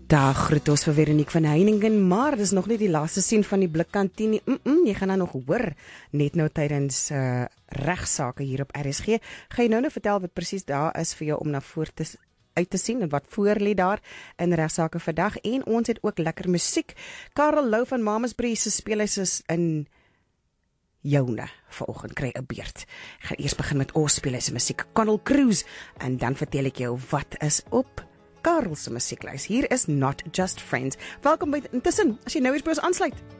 Daar groet ons vir Veronique van Heiningen, maar dis nog nie die laaste sien van die Blikkantien nie. Jy gaan nou nog hoor, net nou tydens regsaake hier op RSG. Gaan jy nou vertel wat presies daar is vir jou om na voor uit te sien en wat voor lê daar in regsaake vandag. En ons het ook lekker musiek. Karel Lou van Mamasbury se speelhuis is in Joune. Vanoggend kry 'n beurt. Ek gaan eers begin met ons speelhuis se musiek, Connell Cruise, en dan vertel ek jou wat is op Karel se musieklys. Hier is Not Just Friends. Welkom by intussen, as jy nou weer by ons aansluit.